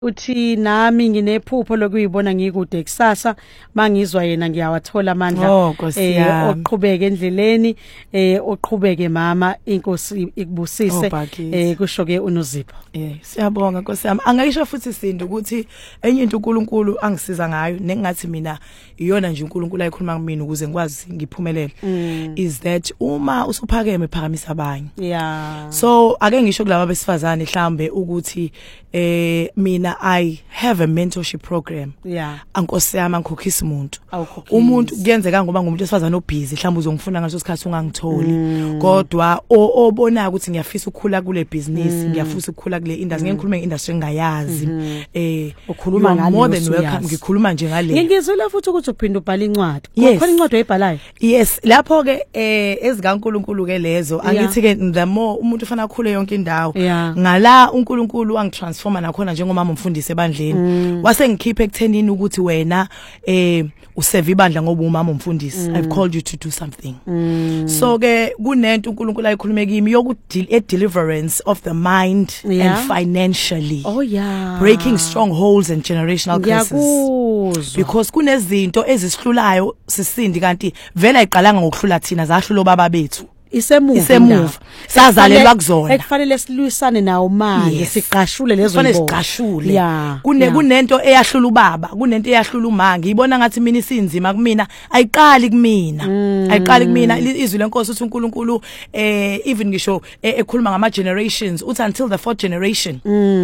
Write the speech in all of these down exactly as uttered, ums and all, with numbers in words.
uthi nami nginephupho lokuyibona ngikude kusasa mangizwa yena ngiyawathola amandla eh oqhubeke endleleni eh oqhubeke mama inkosi ikubusise eh kusho ke uNozipho. Eh siyabonga Nkosi yami. Angayisho futhi Sindi ukuthi enye into uNkulunkulu angisiza ngayo nengathi mina iyona nje uNkulunkulu ayikhuluma kumina ukuze ngikwazi ngiphumelele is that uma usuphakeme phakamisa abanye. Yeah. So ake ngisho kulabo besifazane mhlambe ukuthi eh mina I have a mentorship program. Yeah. Ankosi yami angikhokhisa umuntu. Umuntu kuyenzeka ngoba ngumuntu esifazana obusy mhlawumbe uzongifuna ngaso isikhathi ungangitholi. Kodwa obona ukuthi ngiyafisa ukukhula kule business, ngiyafisa ukukhula kule industry, ngikhuluma ngeindustry engayazi. Eh ukhuluma ngalo more than welcome ngikhuluma nje ngale. Ngingizwela futhi ukuthi uphinda ubhala incwadi. Khona incwadi oyibhalayo? Yes, lapho ke eh ezikaNkulunkulu ke lezo angithi ke the more umuntu ufana ukukhule yonke indawo. Ngala uNkulunkulu angitransforma nakhona njengomama umfundisi ebandleni. Wase ngikhiphe ekuthenini ukuthi wena eh useve ibandla ngoba umama umfundisi. I've called you to do something. So ke kunento uNkulunkulu ayikhulume kimi yoku deliverance of the mind and financially. Oh yeah. Breaking strongholds and generational curses. Because kunezinto ezisihlulayo sisindi kanti vela ayiqalanga ngokuhlula thina zahlula baba bethu. Isemuva isemuva sazalelwa kuzona ekufanele silwisane nawo manje siqashule lezo izinto siqashule kune kunento eyahlula ubaba kunento eyahlula uma ngiyibona ngathi mina isinzima kumina ayiqali kumina ayiqali kumina izwi lenkosi uthi uNkulunkulu eh even ngisho ekhuluma ngama generations uthi until the fourth generation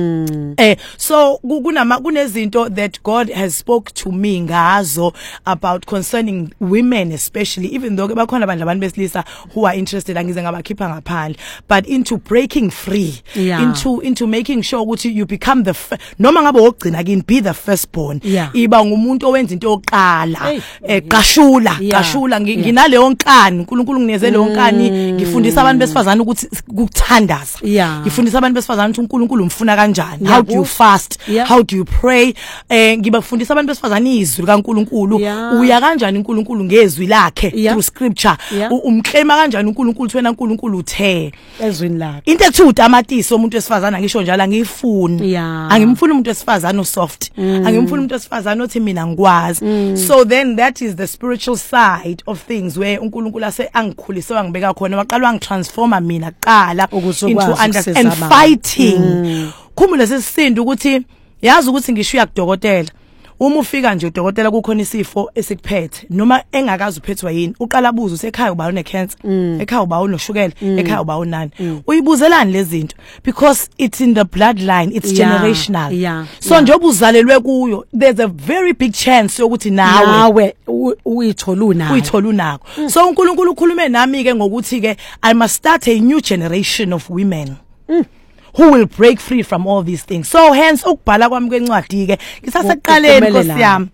eh so kunama kunezinto that God has spoke to me ngazo about concerning women especially even though bakhona abantu abantu besilisa who are interested angize ngabakhipha ngaphandle but into breaking free yeah. into into making sure ukuthi you become the noma ngabe ogcina kini be the firstborn yeah. iba ngumuntu owenza into yokuqala eqashula hey. qashula yeah. nginale yonkani uNkulunkulu ngineze le yonkani mm. ngifundisa abantu besifazana ukuthi ukuthandaza yeah. ngifundisa abantu besifazana ukuthi uNkulunkulu umfuna kanjani yeah. how do you fast yeah. how do you pray eh ngibafundisa abantu besifazana izwi kaNkulunkulu yeah. uya kanjani uNkulunkulu ngezwi lakhe yeah. through scripture yeah. umklema kanjani uNkulunkulu wena uNkulunkulu uthe ezwini lakhe into ethi utamatisi umuntu esifazana ngisho njalo angifuni yeah. angimfuni umuntu esifazana soft mm. angimfuni umuntu esifazana othi mina ngikwazi mm. so then that is the spiritual side of things where uNkulunkulu ase angikhulise wangibeka khona waqalwa ngitransforma mina qala into understand and fighting mm. khumula sesisindi ukuthi yazi ukuthi ngisho yakudokotela uma ufika nje udokotela kukhona isifo esikuphethe noma engakazi uphethwa yini uqala buza usekhaya uba une cancer mm. ekhaya uba unoshukela mm. ekhaya uba unani mm. uyibuzelani lezi zinto because it's in the bloodline it's yeah. generational yeah. so yeah. njengoba uzalelwe kuyo there's a very big chance ukuthi nawe nawe uyithola unako uyithola unako mm. so uNkulunkulu ukhulume nami ke ngokuthi ke I must start a new generation of women mm. who will break free from all these things so hence ukubhala kwami kwencwadi ke ngisaseqaleni Nkosi yami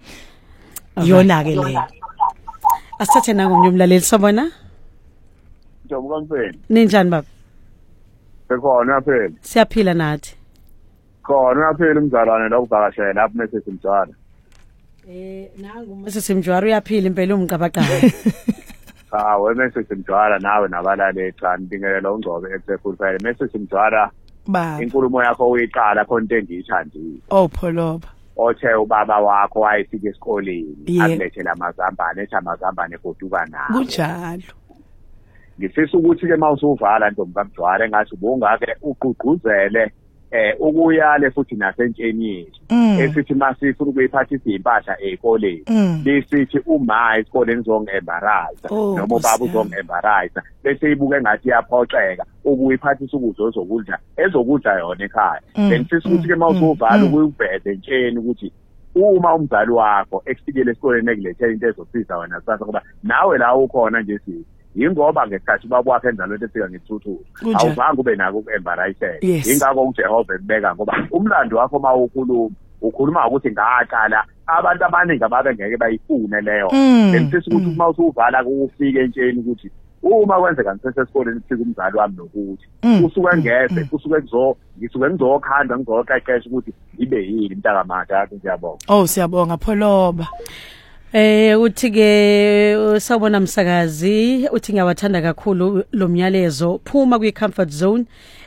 yona ke le asithathe nangu umnyumlaleli sabona Njobo kaMfeni ninjani baba Sekhona phela siyaphila nathi khona phela umzalwane la ukuvakashela lapho mase simjwara eh nangu mase simjwara uyaphila impela umqabaqaba ah wena mase simjwara nawe nabalale cha ndingelela ungcobe esekhulufele mase simjwara baba inkulumo yakho uyiqala khona into engiyithandile oh pholoba othe ubaba wakho wayefika esikoleni akulethela amazambane ethi amazambane goduka nawo kunjalo ngifisa ukuthi ke mawusuvala ntombi kaMjwara engathi ubungake uqhuquzele eh ukuyale futhi nasentsheni esithi masifuna ukuyiphathisa impahla ezikoleni besithi uma esikoleni zongembarraza noma baba uzongembarraza bese ibuke ngathi iyaphoxeka ukuyiphathisa ukudla zokudla ezokudla yona ekhaya bengifisa ukuthi ke mawusuvala ukuyiveze entsheni ukuthi uma umzali wakho ekufikele esikoleni ekulethela into ezosiza wena sasa ngoba nawe la ukhona nje sithi ingoba ngesikhathi baba wakhe enza lento efika ngethuthu awuzange ube nako ukuembarrasseka ingakho uJehova ekubeka ngoba umlando wakho mawukhuluma ukhuluma ukuthi ngaqala abantu abaningi ababe ngeke bayifune leyo bengifisa ukuthi uma usuvala ukufika entsheni ukuthi uma kwenzeka ngisesesikoleni sifika umzali wami nokuthi usuke ngeze usuke kuzo ngisuke ngizokhanda ngizoqeqesha ukuthi ibe yini mntaka manje athi ngiyabonga oh siyabonga pholoba Eh uthi ke sawubona msakazi uthi ngiyawathanda kakhulu lo myalezo phuma kwi comfort zone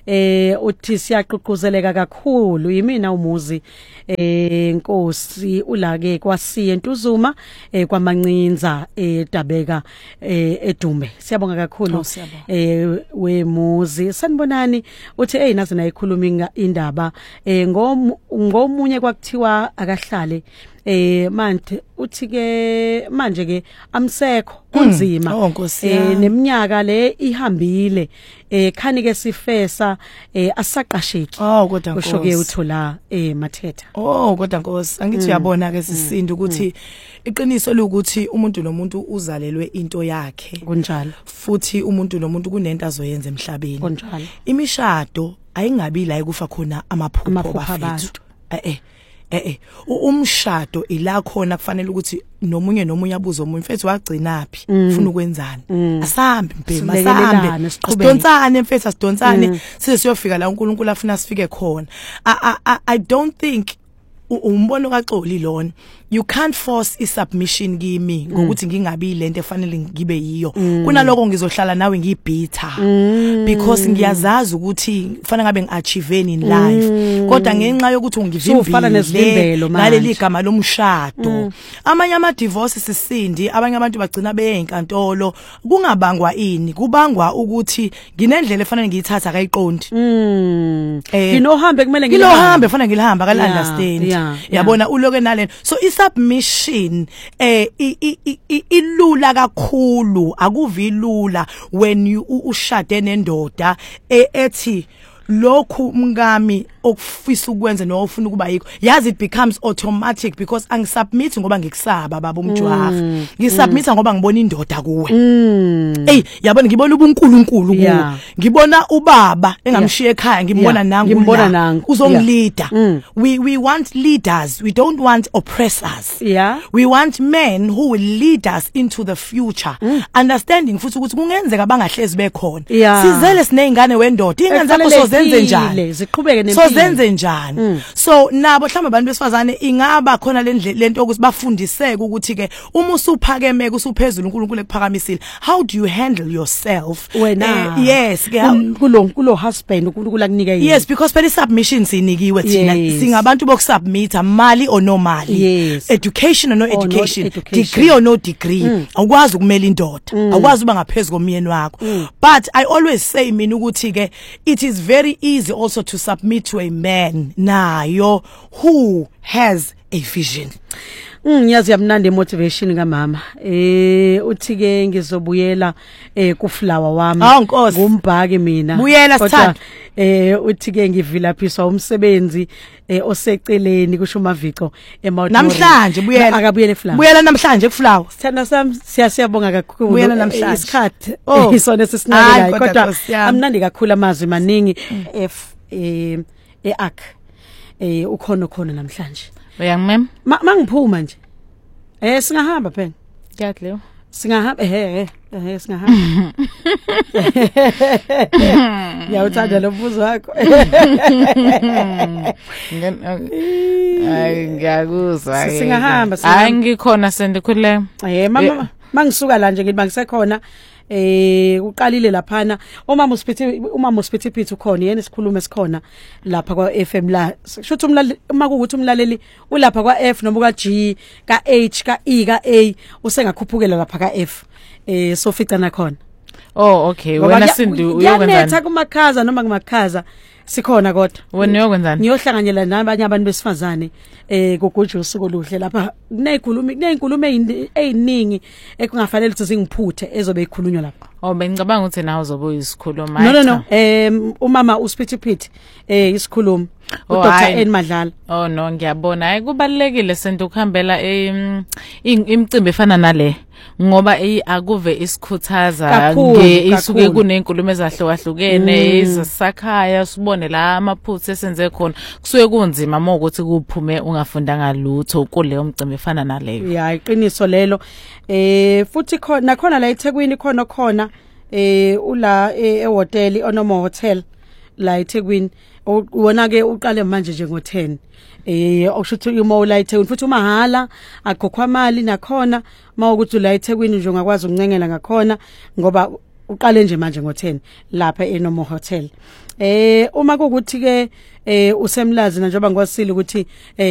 eh uthi siyaqhuquzeleka kakhulu yimina umuzi eh Nkosi ulake kwasiye entuzuma eh kwamancinza edabeka eh edume siyabonga kakhulu eh wemuzi sanibonani uthi hey nazi nayikhuluma indaba eh ngomunye kwakuthiwa akahlale eh manje uthi ke manje ke amsekho kunzima eh neminyaka le ihambile eh khani ke sifesa eh asaqasheki oh kodwa kusho ke uthola eh Mathetha oh kodwa Nkosi angithi uyabona ke sisindi ukuthi iqiniso lokuthi umuntu nomuntu uzalelwe into yakhe kunjalo futhi umuntu nomuntu kunento azoyenza emhlabeni kunjalo imishado ayingabi la ekufa khona amaphupho bafethu eh eh eh eh umshado ila khona kufanele ukuthi nomunye nomunye abuze omunye mfethu wagcinaphi ufuna ukwenzani asambe mpema asambe sidonsane mfethu sidonsane size siyofika la uNkulunkulu afuna sifike khona I don't think umbono kaXoli lona you can't force i submission kimi ngokuthi ngingabi lento efanele ngibe yiyo kunaloko ngizohlala nawe ngibitha because ngiyazazi ukuthi kufanele ngabe ngiachieve in life kodwa ngenxa yokuthi ungivimbile ngaleli gama lomshado amanye ama divorce sisindi abanye abantu bagcina beye enkantolo kungabangwa ini kubangwa ukuthi nginendlela efanele ngiyithatha akayiqondi nginohambe kumele ngilohambe efanele ngilihamba akala understand yabona uloke nalena so submission eh ilula kakhulu akuvilula when you ushade nendoda ethi lokhu mngami okufisa ukwenza nofuna ukuba yikho yazi it becomes automatic because angisubmit ngoba ngikusaba baba umjwaha ngisubmit ngoba ngibona indoda kuwe hey yabona ngibona ubunkulunkulu kuwe ngibona ubaba engamshiya ekhaya ngibona nangu ngibona nangu uzongleader we we want leaders we don't want oppressors yeah we want men who will lead us into the future understanding futhi ukuthi kungenzeka bangahlezi bekhona sizele sinezingane wendoda ingane zakho sozenze njani ziqhubeke nempilo zenze njani mm. so nabo mhlawumbe abantu besifazane ingaba khona lento ukuthi bafundiseke ukuthi ke uma usuphakeme kusuphezulu uNkulunkulu ekuphakamisile how do you handle yourself wena uh, yes ke kulo kulo husband uNkulunkulu akunika yini yes because phela submission sinikiwe thina yes. singabantu bokusubmita mali or no mali yes. education or no or education. education degree or no degree awukwazi ukumela indoda awukwazi uba ngaphezulu komyeni wakho but I always say mina ukuthi ke it is very easy also to submit to a man nayo who has a vision. Ngiyazi yamnandi motivation kamama eh uthi ke ngizobuyela eh ku flower wami ngumbhaki mina buyela sithanda eh uthi ke ngivilaphiswa umsebenzi eh oseceleni kusho uMavico eMount namhlanje buyela akabuyele flower buyela namhlanje ku flower sithanda sami siyasiyabonga kakhulu buyela namhlanje isikhathi isona sesinake kodwa amnandi kakhulu amazwi maningi f eh eak eh ukhona khona namhlanje uyangimem mangiphuma nje eh singahamba phela ngiyadlewa singahamba eh eh singahamba yawuthanda lo mbuzo wakho ay ngiyakuzwa singahamba hayi ngikhona sendikhule eh mama mangisuka la nje ngithi bangisekhona eh uqalile laphana umama usiphethe umama usiphethe phithi ukhona yena isikhuluma esikhona lapha kwa F M la shuthi umlaleli uma kuukuthi umlaleli ulapha kwa F noma ka G ka H ka E ka A usengakhuphukela lapha ka F eh soficana khona oh okay wena sindi uyokwenzani yanetha kumakhaza noma kumakhaza sikhona kodwa wena uyokwenzani niyohlanganyela nabanye abantu besifazane eh gogojo usuku luhle lapha kuneyikhuluma kuneyinkulumo eziningi ekungafanele ukuthi singiphuthe ezobe ikhulunywa lapha oh bengicabanga ukuthi nawe uzobe uyisikhuluma no no no em umama uSpithipithi eh isikhuluma uDr N Madlala oh no ngiyabona hayi kubalekile sento ukuhambela imicimbi efana nale ngoba akuve isikhuthaza ngeisuke kunenkulumo ezahlukahlukene izasakhaya sibone la amaphutha esenze khona kusuke kunzima ukuthi kuphume ungafundanga lutho kuleyo mcimbi efana naleyo ya iqiniso lelo eh futhi khona khona la eThekwini khona khona eh ula ehotel onomo hotel la eThekwini wona ke uqale manje nje ngo ten eh okushuthi uma ula eThekwini futhi umahala akhokhwa imali nakhona mawukuthi ula eThekwini nje ungakwazi ukuncengela ngakhona ngoba uqale nje manje ngo ten lapha eNomo Hotel Eh uma kukuthi ke eh usemlazi njengoba ngwasile ukuthi